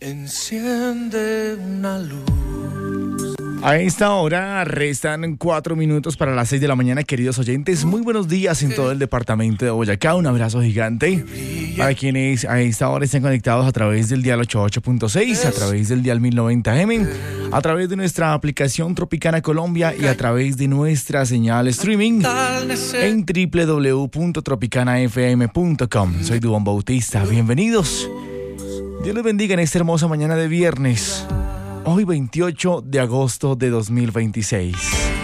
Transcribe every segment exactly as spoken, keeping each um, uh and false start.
Enciende una luz. A esta hora restan cuatro minutos para las seis de la mañana, queridos oyentes. Muy buenos días en todo el departamento de Boyacá. Un abrazo gigante para quienes a esta hora están conectados a través del dial ochenta y ocho punto seis, a través del dial mil noventa eme, a través de nuestra aplicación Tropicana Colombia y a través de nuestra señal streaming en doble u doble u doble u punto tropicana f m punto com. Soy Duván Bautista. Bienvenidos. Dios les bendiga en esta hermosa mañana de viernes. Hoy veintiocho de agosto de dos mil veintiséis.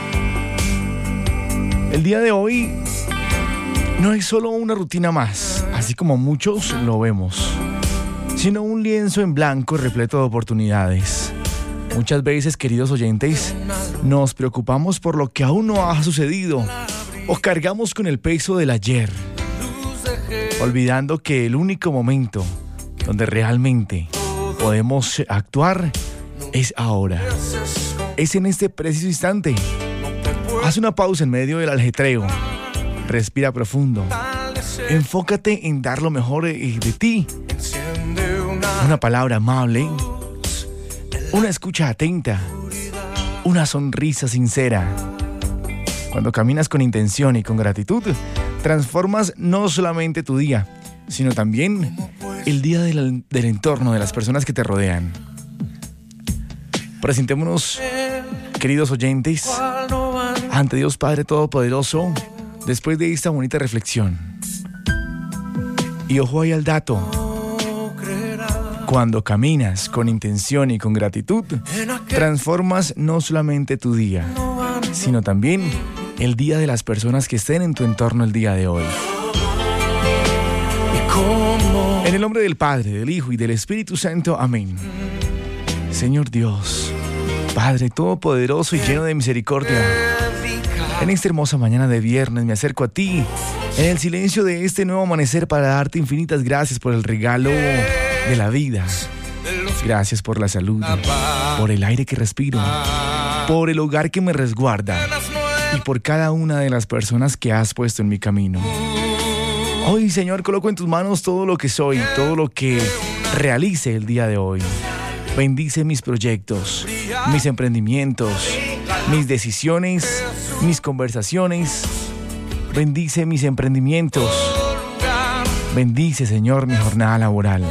El día de hoy no es solo una rutina más, así como muchos lo vemos, sino un lienzo en blanco repleto de oportunidades. Muchas veces, queridos oyentes, nos preocupamos por lo que aún no ha sucedido o cargamos con el peso del ayer, olvidando que el único momento donde realmente podemos actuar es ahora, es en este preciso instante. Haz una pausa en medio del ajetreo, respira profundo, enfócate en dar lo mejor de ti, una palabra amable, una escucha atenta, una sonrisa sincera. Cuando caminas con intención y con gratitud, transformas no solamente tu día, sino también el día del, del entorno, de las personas que te rodean. Presentémonos, queridos oyentes, ante Dios Padre Todopoderoso, después de esta bonita reflexión. Y ojo ahí al dato: cuando caminas con intención y con gratitud, transformas no solamente tu día, sino también el día de las personas que estén en tu entorno el día de hoy. En el nombre del Padre, del Hijo y del Espíritu Santo. Amén. Señor Dios, Padre Todopoderoso y lleno de misericordia, en esta hermosa mañana de viernes me acerco a ti, en el silencio de este nuevo amanecer, para darte infinitas gracias por el regalo de la vida. Gracias por la salud, por el aire que respiro, por el hogar que me resguarda y por cada una de las personas que has puesto en mi camino. Hoy, Señor, coloco en tus manos todo lo que soy, todo lo que realice el día de hoy. Bendice mis proyectos, mis emprendimientos, mis decisiones, mis conversaciones. Bendice mis emprendimientos. Bendice, Señor, mi jornada laboral.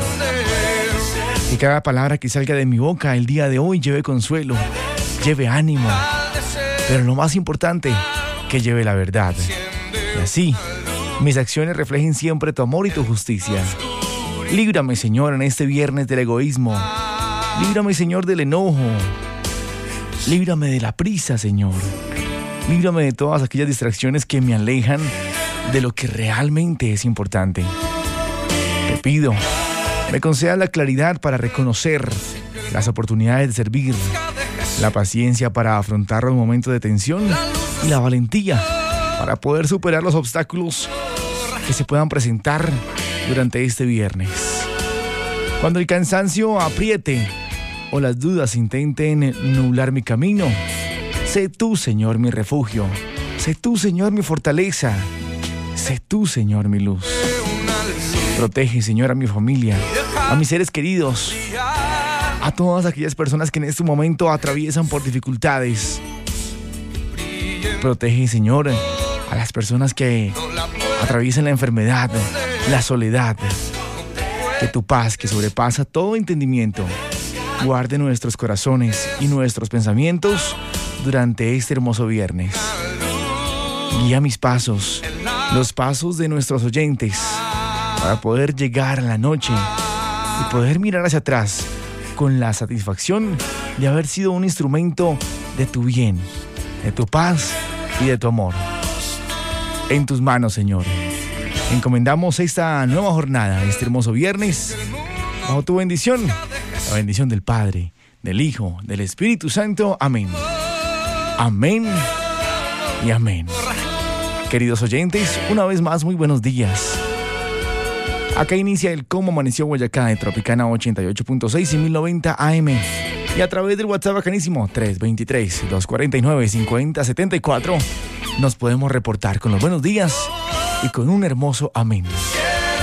Que cada palabra que salga de mi boca el día de hoy lleve consuelo, lleve ánimo, pero lo más importante, que lleve la verdad. Y así, mis acciones reflejen siempre tu amor y tu justicia. Líbrame, Señor, en este viernes del egoísmo. Líbrame, Señor, del enojo. Líbrame de la prisa, Señor. Líbrame de todas aquellas distracciones que me alejan de lo que realmente es importante. Te pido, me concedas la claridad para reconocer las oportunidades de servir, la paciencia para afrontar los momentos de tensión y la valentía para poder superar los obstáculos que se puedan presentar durante este viernes. Cuando el cansancio apriete o las dudas intenten nublar mi camino, sé tú, Señor, mi refugio. Sé tú, Señor, mi fortaleza. Sé tú, Señor, mi luz. Protege, Señor, a mi familia, a mis seres queridos, a todas aquellas personas que en este momento atraviesan por dificultades. Protege, Señor, a las personas que atraviesan la enfermedad, la soledad. Que tu paz, que sobrepasa todo entendimiento, guarde nuestros corazones y nuestros pensamientos durante este hermoso viernes. Guía mis pasos, los pasos de nuestros oyentes, para poder llegar a la noche y poder mirar hacia atrás con la satisfacción de haber sido un instrumento de tu bien, de tu paz y de tu amor. En tus manos, Señor, encomendamos esta nueva jornada, este hermoso viernes, bajo tu bendición, la bendición del Padre, del Hijo, del Espíritu Santo. Amén. Amén y amén. Queridos oyentes, una vez más, muy buenos días. Acá inicia el Cómo Amaneció Boyacá de Tropicana ochenta y ocho punto seis y mil noventa A M. Y a través del WhatsApp bacanísimo tres dos tres, dos cuatro nueve, cinco cero siete cuatro nos podemos reportar con los buenos días y con un hermoso amén.